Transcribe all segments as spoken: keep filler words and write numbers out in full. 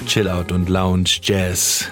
Chill-Out und Lounge Jazz.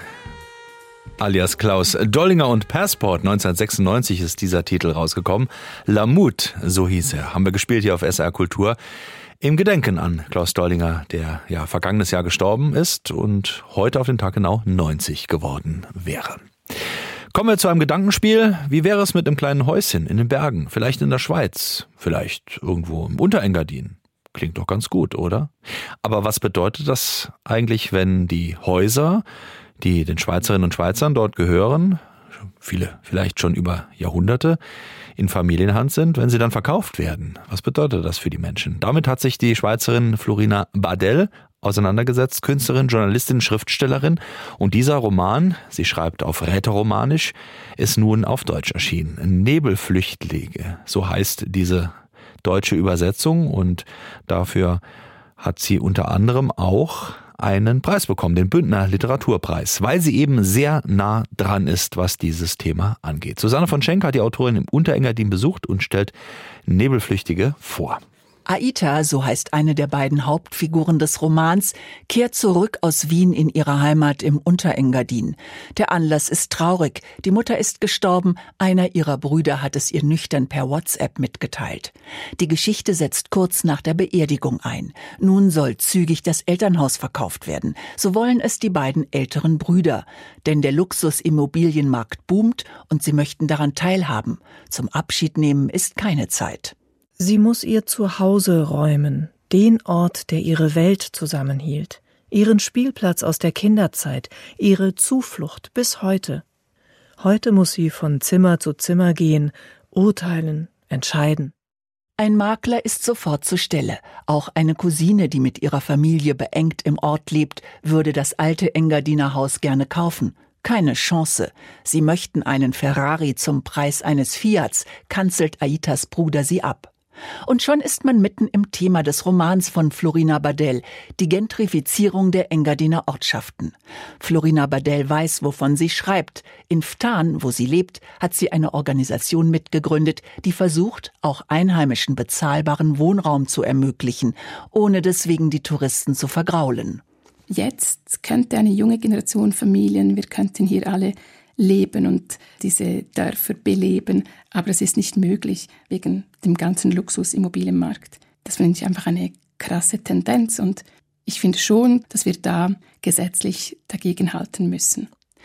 Alias Klaus Dollinger und Passport. neunzehnhundertsechsundneunzig ist dieser Titel rausgekommen. Lamut, so hieß er. Haben wir gespielt hier auf S R Kultur. Im Gedenken an Klaus Dollinger, der ja vergangenes Jahr gestorben ist und heute auf den Tag genau neunzig geworden wäre. Kommen wir zu einem Gedankenspiel. Wie wäre es mit einem kleinen Häuschen in den Bergen? Vielleicht in der Schweiz, vielleicht irgendwo im Unterengadin. Klingt doch ganz gut, oder? Aber was bedeutet das eigentlich, wenn die Häuser, die den Schweizerinnen und Schweizern dort gehören, viele vielleicht schon über Jahrhunderte, in Familienhand sind, wenn sie dann verkauft werden? Was bedeutet das für die Menschen? Damit hat sich die Schweizerin Florina Badel auseinandergesetzt, Künstlerin, Journalistin, Schriftstellerin. Und dieser Roman, sie schreibt auf Rätoromanisch, ist nun auf Deutsch erschienen. Nebelflüchtlinge, so heißt diese deutsche Übersetzung, und dafür hat sie unter anderem auch einen Preis bekommen, den Bündner Literaturpreis, weil sie eben sehr nah dran ist, was dieses Thema angeht. Susanne von Schenk hat die Autorin im Unterengadin besucht und stellt Nebelflüchtige vor. Aita, so heißt eine der beiden Hauptfiguren des Romans, kehrt zurück aus Wien in ihre Heimat im Unterengadin. Der Anlass ist traurig. Die Mutter ist gestorben, einer ihrer Brüder hat es ihr nüchtern per WhatsApp mitgeteilt. Die Geschichte setzt kurz nach der Beerdigung ein. Nun soll zügig das Elternhaus verkauft werden. So wollen es die beiden älteren Brüder. Denn der Luxusimmobilienmarkt boomt und sie möchten daran teilhaben. Zum Abschied nehmen ist keine Zeit. Sie muss ihr Zuhause räumen, den Ort, der ihre Welt zusammenhielt, ihren Spielplatz aus der Kinderzeit, ihre Zuflucht bis heute. Heute muss sie von Zimmer zu Zimmer gehen, urteilen, entscheiden. Ein Makler ist sofort zur Stelle. Auch eine Cousine, die mit ihrer Familie beengt im Ort lebt, würde das alte Engadiner Haus gerne kaufen. Keine Chance. Sie möchten einen Ferrari zum Preis eines Fiats, kanzelt Aitas Bruder sie ab. Und schon ist man mitten im Thema des Romans von Florina Badel, die Gentrifizierung der Engadiner Ortschaften. Florina Badel weiß, wovon sie schreibt. In Ftan, wo sie lebt, hat sie eine Organisation mitgegründet, die versucht, auch Einheimischen bezahlbaren Wohnraum zu ermöglichen, ohne deswegen die Touristen zu vergraulen. Jetzt könnte eine junge Generation Familien, wir könnten hier alle leben und diese Dörfer beleben, aber es ist nicht möglich wegen dem ganzen Luxusimmobilienmarkt. Das finde ich einfach eine krasse Tendenz und ich finde schon, dass wir da gesetzlich dagegenhalten müssen.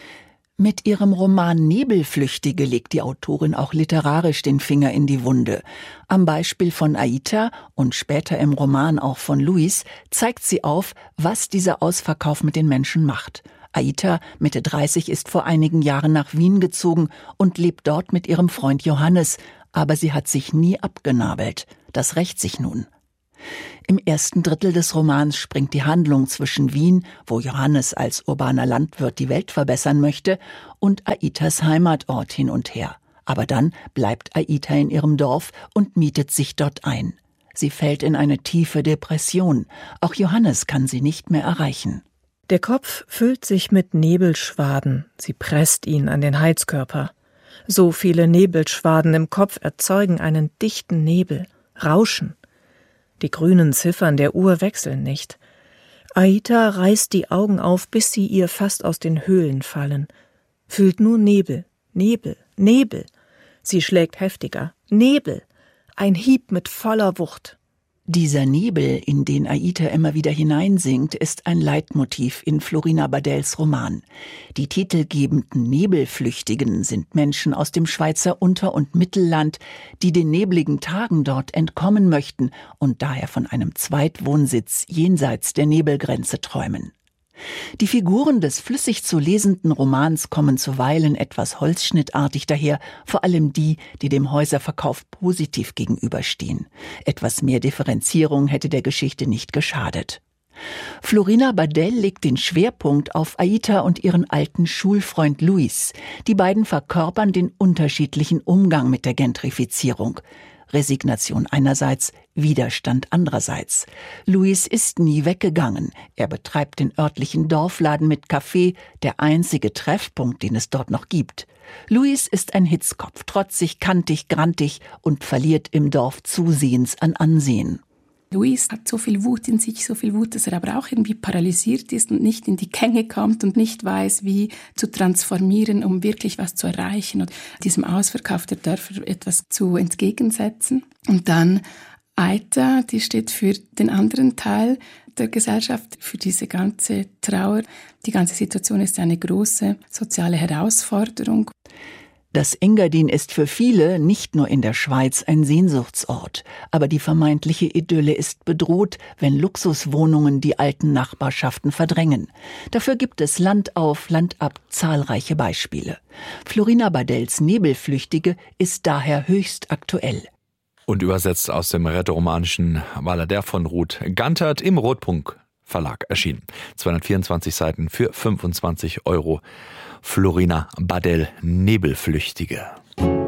Mit ihrem Roman Nebelflüchtige legt die Autorin auch literarisch den Finger in die Wunde. Am Beispiel von Aita und später im Roman auch von Luis zeigt sie auf, was dieser Ausverkauf mit den Menschen macht. Aita, Mitte dreißig, ist vor einigen Jahren nach Wien gezogen und lebt dort mit ihrem Freund Johannes, aber sie hat sich nie abgenabelt. Das rächt sich nun. Im ersten Drittel des Romans springt die Handlung zwischen Wien, wo Johannes als urbaner Landwirt die Welt verbessern möchte, und Aitas Heimatort hin und her. Aber dann bleibt Aita in ihrem Dorf und mietet sich dort ein. Sie fällt in eine tiefe Depression. Auch Johannes kann sie nicht mehr erreichen. Der Kopf füllt sich mit Nebelschwaden, sie presst ihn an den Heizkörper. So viele Nebelschwaden im Kopf erzeugen einen dichten Nebel, Rauschen. Die grünen Ziffern der Uhr wechseln nicht. Aita reißt die Augen auf, bis sie ihr fast aus den Höhlen fallen. Fühlt nur Nebel, Nebel, Nebel. Sie schlägt heftiger. Nebel! Ein Hieb mit voller Wucht. Dieser Nebel, in den Aita immer wieder hineinsinkt, ist ein Leitmotiv in Florina Badels Roman. Die titelgebenden Nebelflüchtigen sind Menschen aus dem Schweizer Unter- und Mittelland, die den nebligen Tagen dort entkommen möchten und daher von einem Zweitwohnsitz jenseits der Nebelgrenze träumen. Die Figuren des flüssig zu lesenden Romans kommen zuweilen etwas holzschnittartig daher, vor allem die, die dem Häuserverkauf positiv gegenüberstehen. Etwas mehr Differenzierung hätte der Geschichte nicht geschadet. Florina Badel legt den Schwerpunkt auf Aita und ihren alten Schulfreund Luis. Die beiden verkörpern den unterschiedlichen Umgang mit der Gentrifizierung. Resignation einerseits, Widerstand andererseits. Luis ist nie weggegangen. Er betreibt den örtlichen Dorfladen mit Kaffee, der einzige Treffpunkt, den es dort noch gibt. Luis ist ein Hitzkopf, trotzig, kantig, grantig und verliert im Dorf zusehends an Ansehen. Luis hat so viel Wut in sich, so viel Wut, dass er aber auch irgendwie paralysiert ist und nicht in die Gänge kommt und nicht weiß, wie zu transformieren, um wirklich was zu erreichen und diesem Ausverkauf der Dörfer etwas zu entgegensetzen. Und dann Aita, die steht für den anderen Teil der Gesellschaft, für diese ganze Trauer. Die ganze Situation ist eine große soziale Herausforderung. Das Engadin ist für viele nicht nur in der Schweiz ein Sehnsuchtsort, aber die vermeintliche Idylle ist bedroht, wenn Luxuswohnungen die alten Nachbarschaften verdrängen. Dafür gibt es Land auf, Land ab zahlreiche Beispiele. Florina Badells Nebelflüchtige ist daher höchst aktuell. Und übersetzt aus dem rätoromanischen Valader von Ruth Gantert im Rotpunkt Verlag erschienen. zweihundertvierundzwanzig Seiten für fünfundzwanzig Euro. Florina Badell, Nebelflüchtige.